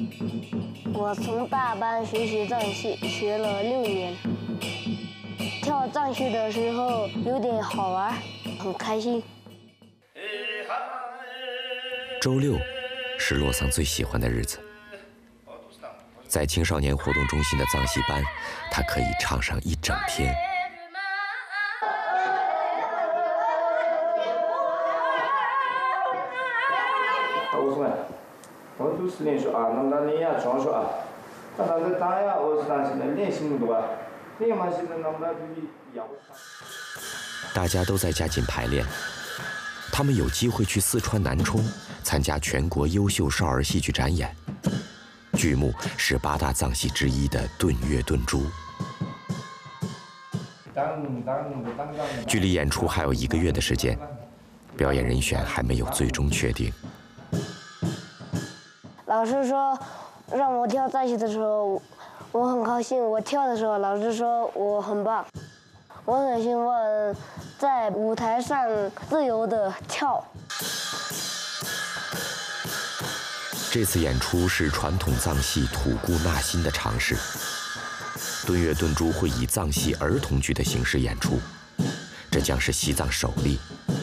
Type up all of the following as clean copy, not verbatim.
我从大班学习藏戏，学了6年。跳藏戏的时候有点好玩，很开心。 周6是洛桑最喜欢的日子，在青少年活动中心的藏戏班，他可以唱上一整天。大家都在加紧排练，他们有机会去四川南充参加全国优秀少儿戏剧展演，剧目是8大藏戏之一的《顿月顿珠》。距离演出还有1个月的时间，表演人选还没有最终确定。 老师说让我跳藏戏的时候，我很高兴。我跳的时候，老师说我很棒，我很希望在舞台上自由地跳。 这次演出是传统藏戏吐故纳新的尝试。顿月顿珠会以藏戏儿童剧的形式演出，这将是西藏首例。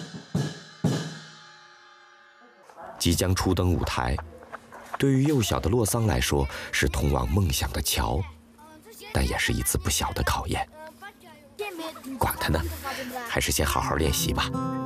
即将初登舞台，对于幼小的洛桑来说是通往梦想的桥，但也是一次不小的考验。管他呢，还是先好好练习吧。